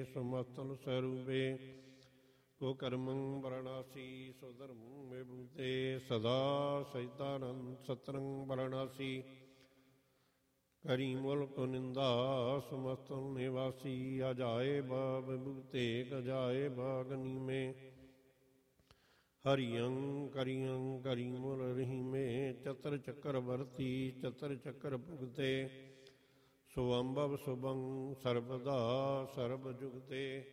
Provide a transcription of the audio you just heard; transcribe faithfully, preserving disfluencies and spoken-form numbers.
ਸਮਸਤਨ ਸਰੂਪੇ ਕੋ ਕਰਮੰ ਵਰਣਾਸੀ ਸੋ ਧਰਮੰ ਮੇ ਬੂਤੇ ਸਦਾ ਸਹਿਤਾਨੰਦ ਸਤਰੰ ਵਰਣਾਸੀ ਕਰੀ ਮੁਲਕ ਨਿੰਦਾ ਸਮਸਤਨ ਨਿਵਾਸੀ ਅਜਾਏ ਬਾਬ ਬੂਤੇ ਗਜਾਏ ਬਾਗਨੀ ਮੇ ਹਰਿਯੰ ਕਰਿਯੰ ਕਰੀ ਮੁਲ ਰਹੀਮੇ ਚਤਰ ਚੱਕਰ ਵਰਤੀ ਚਤਰ ਚੱਕਰ ਭੁਗਤੇ ਸੁਅੰਭਵ ਸੁਭੰ ਸਰਬਦਾ ਸਰਬ ਜੁਗਤੇ